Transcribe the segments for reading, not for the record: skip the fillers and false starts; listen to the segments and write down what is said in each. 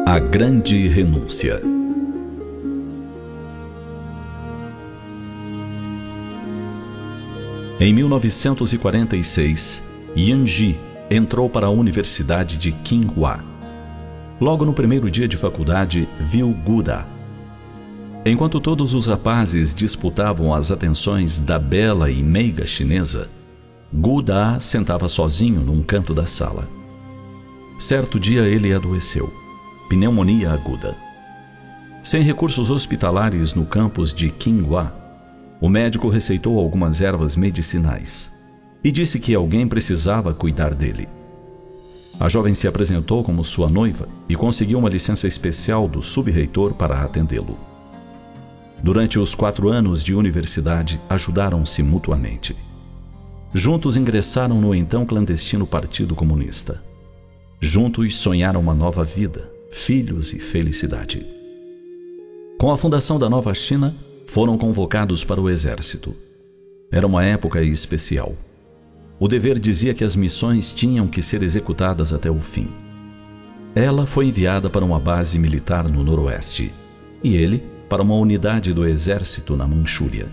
A Grande Renúncia. Em 1946, Yan Ji entrou para a Universidade de Tsinghua. Logo no primeiro dia de faculdade, viu Gu Da. Enquanto todos os rapazes disputavam as atenções da bela e meiga chinesa, Gu Da sentava sozinho num canto da sala. Certo dia ele adoeceu. Pneumonia aguda. Sem recursos hospitalares no campus de Tsinghua, o médico receitou algumas ervas medicinais e disse que alguém precisava cuidar dele. A jovem se apresentou como sua noiva e conseguiu uma licença especial do subreitor para atendê-lo. Durante os 4 anos de universidade, ajudaram-se mutuamente. Juntos ingressaram no então clandestino Partido Comunista. Juntos sonharam uma nova vida, filhos e felicidade. Com a fundação da nova China, foram convocados para o exército. Era uma época especial. O dever dizia que as missões tinham que ser executadas até o fim. Ela foi enviada para uma base militar no noroeste e ele para uma unidade do exército na Manchúria.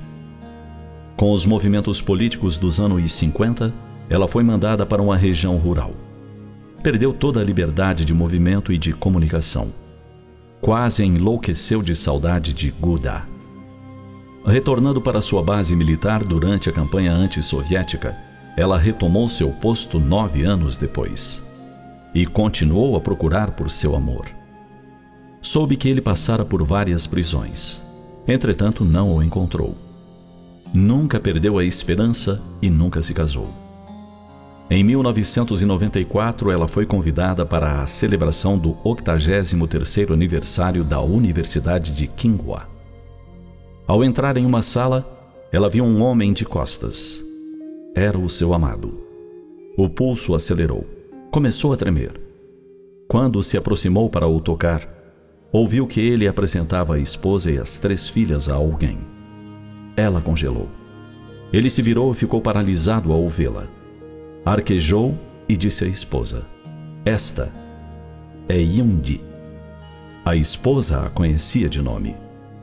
Com os movimentos políticos dos anos 50, ela foi mandada para uma região rural. Perdeu toda a liberdade de movimento e de comunicação. Quase enlouqueceu de saudade de Gu Da. Retornando para sua base militar durante a campanha antissoviética, ela retomou seu posto 9 anos depois e continuou a procurar por seu amor. Soube que ele passara por várias prisões. Entretanto, não o encontrou. Nunca perdeu a esperança e nunca se casou. Em 1994, ela foi convidada para a celebração do 83º aniversário da Universidade de Tsinghua. Ao entrar em uma sala, ela viu um homem de costas. Era o seu amado. O pulso acelerou. Começou a tremer. Quando se aproximou para o tocar, ouviu que ele apresentava a esposa e as 3 filhas a alguém. Ela congelou. Ele se virou e ficou paralisado ao vê-la. Arquejou e disse à esposa: "Esta é Yan Ji." A esposa a conhecia de nome.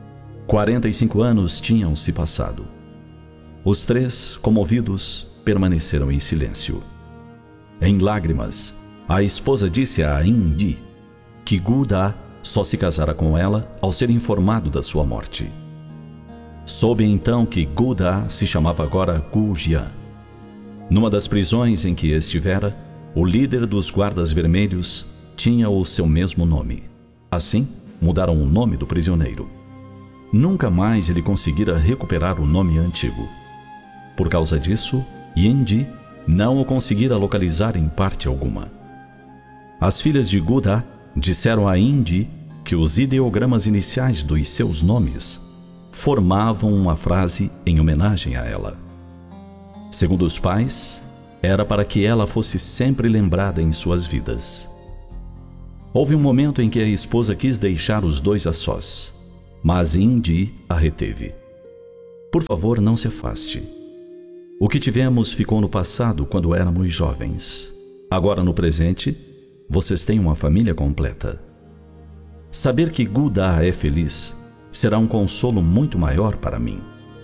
45 anos tinham se passado. Os 3, comovidos, permaneceram em silêncio. Em lágrimas, a esposa disse a Yan Ji que Gu Da só se casara com ela ao ser informado da sua morte. Soube então que Gu Da se chamava agora Gu Jian. Numa das prisões em que estivera, o líder dos guardas vermelhos tinha o seu mesmo nome. Assim, mudaram o nome do prisioneiro. Nunca mais ele conseguira recuperar o nome antigo. Por causa disso, Yan Ji não o conseguira localizar em parte alguma. As filhas de Gu Da disseram a Yan Ji que os ideogramas iniciais dos seus nomes formavam uma frase em homenagem a ela. Segundo os pais, era para que ela fosse sempre lembrada em suas vidas. Houve um momento em que a esposa quis deixar os 2 a sós, mas Yan Ji a reteve. "Por favor, não se afaste. O que tivemos ficou no passado quando éramos jovens. Agora, no presente, vocês têm uma família completa. Saber que Gu Da é feliz será um consolo muito maior para mim."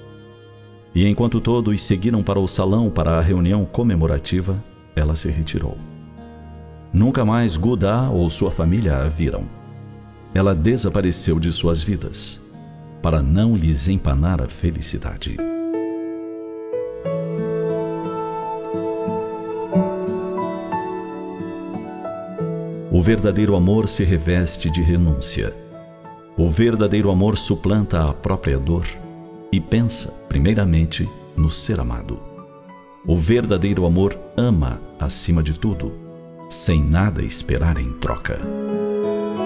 E enquanto todos seguiram para o salão para a reunião comemorativa, ela se retirou. Nunca mais Gu Da ou sua família a viram. Ela desapareceu de suas vidas, para não lhes empanar a felicidade. O verdadeiro amor se reveste de renúncia. O verdadeiro amor suplanta a própria dor e pensa, primeiramente, no ser amado. O verdadeiro amor ama acima de tudo, sem nada esperar em troca.